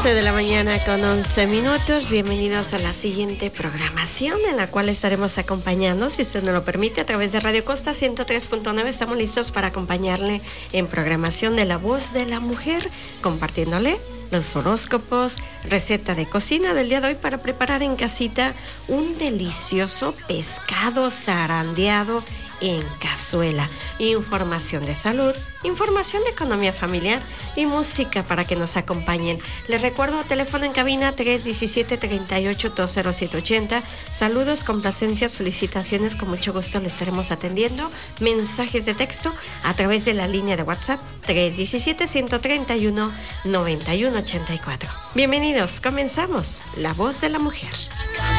12 de la mañana con 11 minutos. Bienvenidos a la siguiente programación en la cual estaremos acompañando, si usted nos lo permite, a través de Radio Costa 103.9. Estamos listos para acompañarle en programación de La Voz de la Mujer, compartiéndole los horóscopos, receta de cocina del día de hoy para preparar en casita un delicioso pescado zarandeado en cazuela, información de salud, información de economía familiar y música para que nos acompañen. Les recuerdo, teléfono en cabina 317-38-20780. Saludos, complacencias, felicitaciones, con mucho gusto le estaremos atendiendo. Mensajes de texto a través de la línea de WhatsApp 317-131-9184. Bienvenidos, comenzamos La Voz de la Mujer.